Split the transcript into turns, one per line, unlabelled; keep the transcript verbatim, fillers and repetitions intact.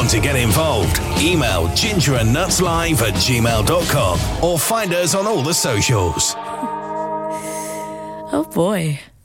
to get involved, email gingerandnutslive at gmail dot com or find us on all the socials.
Oh boy.